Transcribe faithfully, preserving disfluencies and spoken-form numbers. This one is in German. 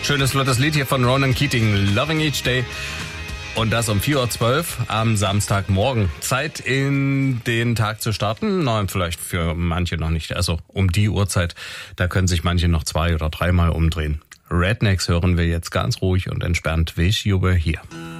Schönes, flottes Lied hier von Ronan Keating, Loving Each Day. Und das um vier Uhr zwölf am Samstagmorgen. Zeit, in den Tag zu starten. Nein, vielleicht für manche noch nicht. Also um die Uhrzeit, da können sich manche noch zwei oder dreimal umdrehen. Rednecks hören wir jetzt ganz ruhig und entspannt. Wish You Were Here.